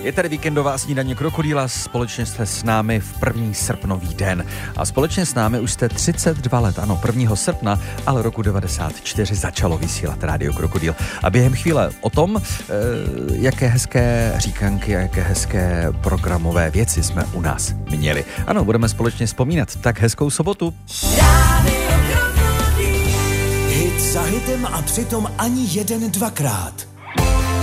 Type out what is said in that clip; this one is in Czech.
Je tady víkendová snídaně Krokodýla, společně jste s námi v první srpnový den. A společně s námi už jste 32 let, ano, 1. srpna, ale roku 94 začalo vysílat Rádio Krokodýl. A během chvíle o tom, jaké hezké říkanky a jaké hezké programové věci jsme u nás měli. Ano, budeme společně vzpomínat. Tak hezkou sobotu. Hit za hitem a přitom ani jeden dvakrát.